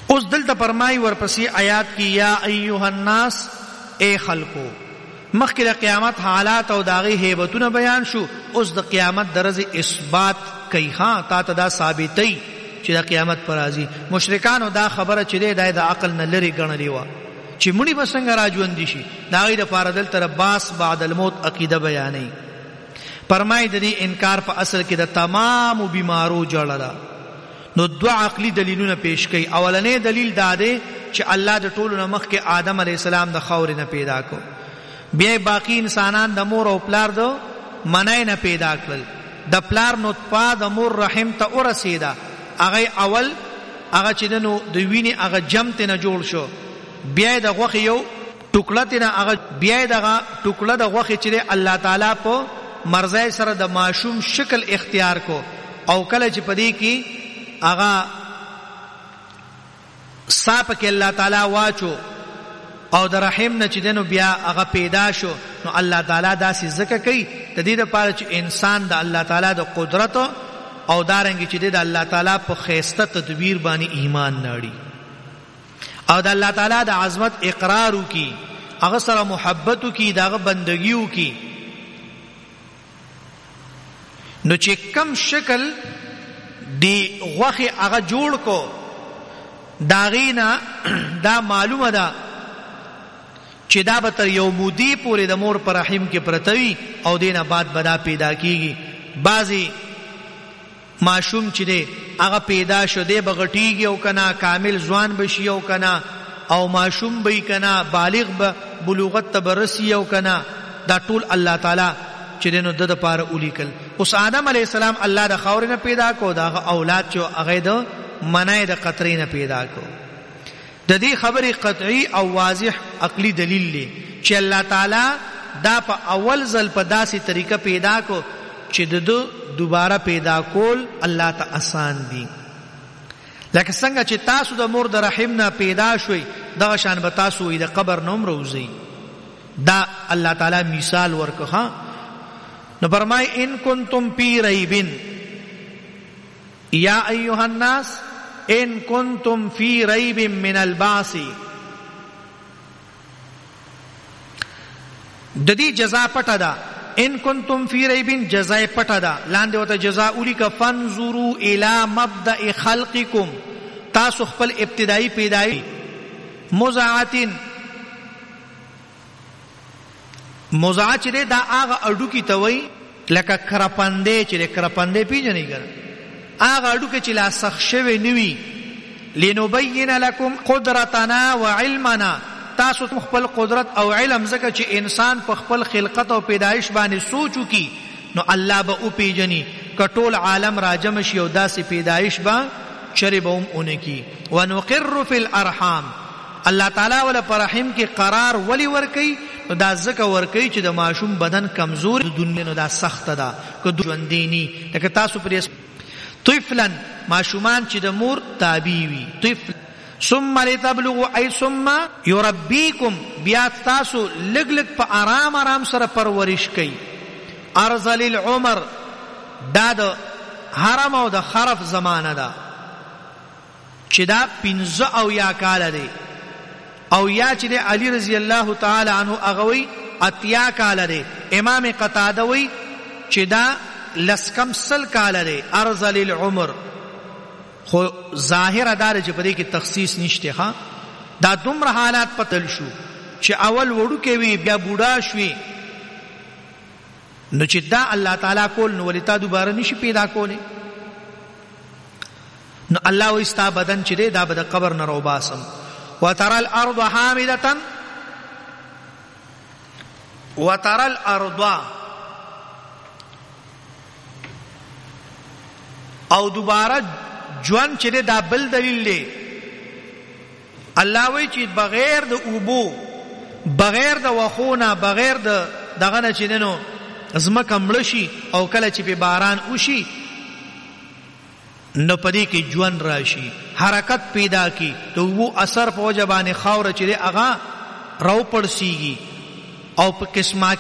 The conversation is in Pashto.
اوس دلته فرمای ورپسې آیات کې یا ایها الناس اے خلقو، مخکې د قیامت حالات او داغي هیبتونه بیان شو، اوس د قیامت درجه اثبات کوي. ها تا ته دا ثابتای چې د قیامت پر راځي. مشرکانو دا خبره چې د عقل نه لري ګڼلې و چې مړي به څنګه راژوندي شي. دا غي د فاردل تر باس بعد الموت عقیده بیانې. فرمای د دې انکار په اصل کې د تمام بیمارو جوړه. نو دو عقلی دلیلونه پیش کړي. اولنې دلیل دا دی چې الله د ټولو نه مخکې آدم علی السلام د خاورې نه پیدا کو، بیا باقی انسانان د مور او پلار د منای نه پیدا کړل. د پلار نطفه د مور رحم ته ورسیده، هغه اول هغه چې نو د ویني هغه جمت نه جوړ شو، بیا د غوخ یو ټوکړه نه هغه بیا د ټوکړه د غوخ چې الله تعالی په مرزای سره د معشوم شکل اختیار کو، او کله چې پدې کې هغه صاحب کې الله تعالی واچو او د رحم نه چې دنو بیا هغه پیدا شو. نو الله تعالی داسې ذکر کوي د دې لپاره چې انسان د الله تعالی د قدرت او دارنګ چې د الله تعالی په خیسته تدبیر باندې ایمان ناړي او د الله تعالی د عظمت اقرار وکي، هغه سره محبت وکي، دغه بندگی وکي. نو چې کم شکل دی غوخي هغه جوړ کو، داغینا دا معلومه ده چې دا به تر یو مودی پورې د مور پر رحم کې پرتوي او دینه بعد بدا پیدا کیږي. بعضی معشوم چې دی هغه پیدا شو دی بغټیږي او کنا کامل ځوان بشي او کنا او معشوم به کنا بالغ به بلوغت تبرسی او کنا. دا ټول الله تعالی چې دینو د پاره اولیکل. اوس آدم علی السلام الله د خاور نه پیدا کو، دا اولاد چې هغه د منای د قطرې نه پیدا کو. د دې خبرې قطعی او واضح عقلی دلیل دی چې الله تعالی دا په اول ځل په داسې طریقه پیدا کو چې د دوباره پیدا کول الله ته آسان دي. لکه څنګه چې تاسو د مور د رحم نه پیدا شوي، دغه شان به تاسو د قبر نوم روزي. دا الله تعالی مثال ورکه. نو فرمای ان کنتم فی ریب یا ایها الناس ان کنتم فی ریب من البعث. د دې جزاء پټه ده. ان کنتم فی ریب جزاء پټه ده، لاندې وته جزاء الیک فانظروا الی مبدأ خلقکم. تاسو خپل ابتدائی پیدایي مزاعتن مزاع چې دا هغه اډو کی توي لکه کرپندې چې کرپندې پیژنې ګر هغه اډو کې چې لا سخ شوی نوي. لنبین لكم قدرتنا وعلمنا. تاسو خپل قدرت او علم زکه چې انسان په خپل خلقت او پیدایش باندې سوچو کی، نو الله به او پیژني کټول عالم راجم شي او داسې پیدایش با چربهم اونکی. ونقر فی الارحام. الله تعالی ولا پر رحم کې قرار ولی ورکی، نو دا ځکه ورکی چې د معشوم بدن کمزور د دنیا نو دا سخت ده که ژوندینی. لکه تاسو پرې طفلا معشومان چې د مور تابع وي، طفل ثم لتبلغوا ای ثم يربيكم. بیا تاسو لګ لګ په آرام آرام سره پرورش کوي. ارذل العمر دا د حرم او د خرف زمانه ده چې دا 15 او یا کال دی، او یا چې علی رضی الله تعالی عنہ اغوی اتیا کال دی. امام قتاده وی چې دا لسکم سل کال دی. ارذل العمر خو ظاهر دار چې په دې کې تخصیص نشته. ها دا دومره حالات پتل شو چې اول وړو کې وی بیا بوډا شوی، نو چې دا الله تعالی کول نو ولتا دوباره نشي پیدا کوله. نو الله واستا بدن چې دا به د قبر نه روباسم. وترى الارض حامده وترى الارض او دوباره جوان چې دا بل دلیل دی. الله وی چې بغیر د اوبو، بغیر د وخونه، بغیر د دغه نه چې نو زمکه مړشي او کله چې په باران وشي نو پدې کې جوان راشي، حرکت پیدا کی. تو وو اثر په وجبانه خاور چې هغه راو پړسیږي او په قسمه